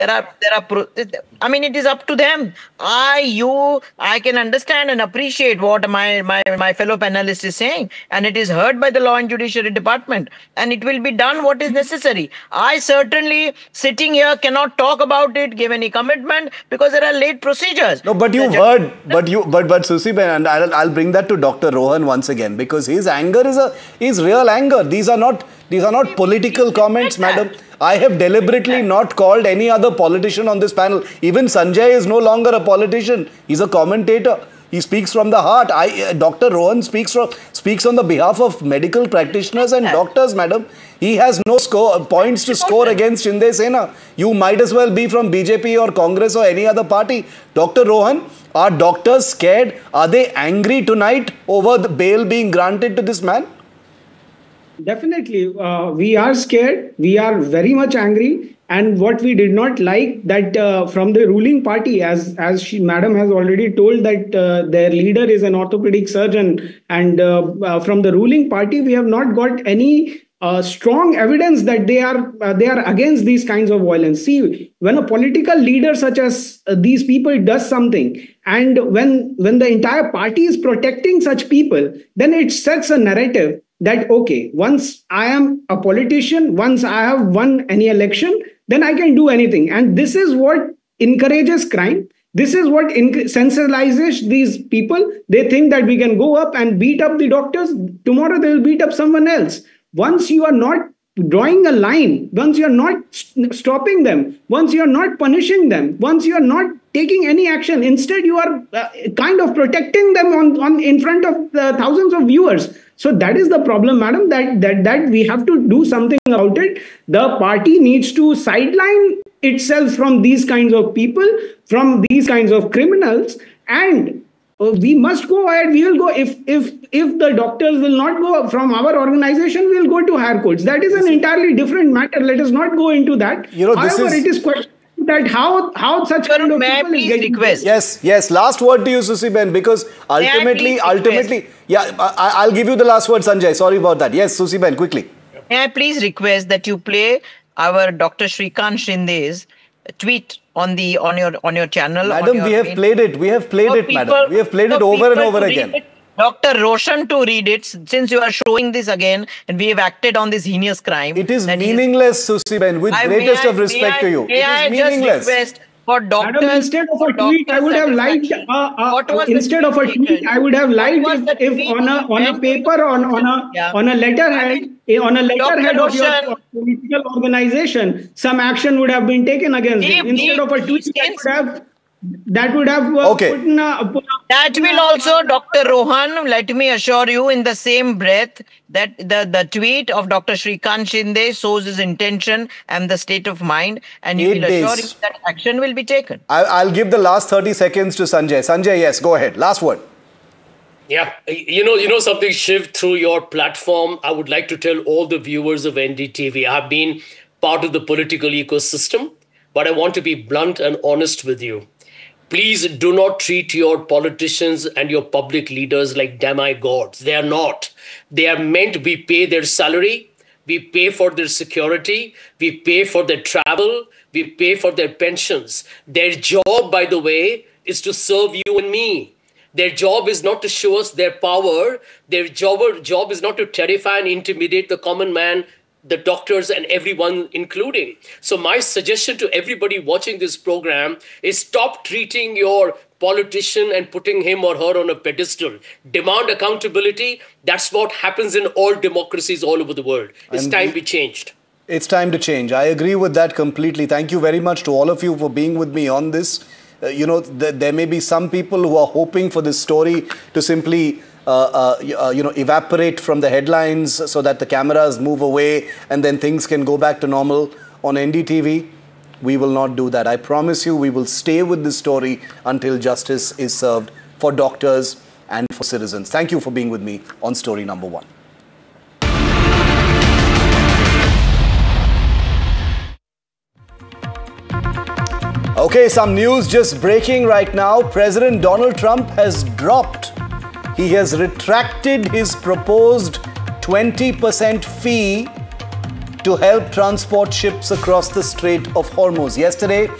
I mean, it is up to them. I can understand and appreciate what my fellow panelist is saying, and it is heard by the Law and Judiciary Department, and it will be done what is necessary. I certainly, sitting here, cannot talk about it, give any commitment, because there are late procedures. No, but you've heard, but Susi Ben, and I'll bring that to Dr. Rohan once again, because his anger is real anger. These are not political comments, madam. I have deliberately not called any other politician on this panel. Even Sanjay is no longer a politician. He's a commentator. He speaks from the heart. Dr. Rohan speaks on the behalf of medical practitioners and doctors, madam. He has no points to score against Shinde Sena. You might as well be from BJP or Congress or any other party. Dr. Rohan, are doctors scared? Are they angry tonight over the bail being granted to this man? Definitely, we are scared. We are very much angry. And what we did not like that from the ruling party, as madam has already told that their leader is an orthopedic surgeon, and from the ruling party, we have not got any strong evidence that they are against these kinds of violence. See, when a political leader such as these people does something, and when the entire party is protecting such people, then it sets a narrative that, okay, once I am a politician, once I have won any election, then I can do anything. And this is what encourages crime. This is what sensationalizes these people. They think that we can go up and beat up the doctors. Tomorrow they will beat up someone else. Once you are not drawing a line, once you are not stopping them, once you are not punishing them, once you are not taking any action, instead you are kind of protecting them in front of thousands of viewers. So that is the problem, madam, that we have to do something about it. The party needs to sideline itself from these kinds of people, from these kinds of criminals, and we must go ahead. We will go if the doctors will not go from our organization, we will go to higher courts. That is an entirely different matter. Let us not go into that. However, it is questionable that how such kind of people is getting request. Yes. Last word to you, Susi Ben, because ultimately, yeah, I'll give you the last word, Sanjay. Sorry about that. Yes, Susi Ben, quickly. May I please request that you play our Dr. Shrikant Shinde's tweet on your channel? Madam, we have played it. We have played it, madam. We have played it over and over again. Dr. Roshan to read it, since you are showing this again, and we have acted on this heinous crime. It is meaningless, Susi Ben, with greatest of respect to you. It is meaningless. Just request for doctors. Madam, instead of a tweet, I would have liked. Instead of a tweet, I would have liked if on a paper on a letterhead of your political organization, some action would have been taken against it. Instead of a tweet, that would have okay. That will also, Dr. Rohan, let me assure you in the same breath that the tweet of Dr. Shrikant Shinde shows his intention and the state of mind, and you will assure him that action will be taken. I'll give the last 30 seconds to Sanjay. Sanjay, yes, go ahead. Last word. Yeah, you know something, Shiv, through your platform, I would like to tell all the viewers of NDTV, I've been part of the political ecosystem, but I want to be blunt and honest with you. Please do not treat your politicians and your public leaders like demigods. They are not. They are meant, we pay their salary, we pay for their security, we pay for their travel, we pay for their pensions. Their job, by the way, is to serve you and me. Their job is not to show us their power. Their job is not to terrify and intimidate the common man, the doctors and everyone including. So my suggestion to everybody watching this program is stop treating your politician and putting him or her on a pedestal. Demand accountability. That's what happens in all democracies all over the world. It's time we changed. It's time to change. I agree with that completely. Thank you very much to all of you for being with me on this. There may be some people who are hoping for this story to simply evaporate from the headlines so that the cameras move away and then things can go back to normal. On NDTV, we will not do that. I promise you, we will stay with this story until justice is served for doctors and for citizens. Thank you for being with me on story number 1. Okay, some news just breaking right now. President Donald Trump has dropped. He has retracted his proposed 20% fee to help transport ships across the Strait of Hormuz. Yesterday,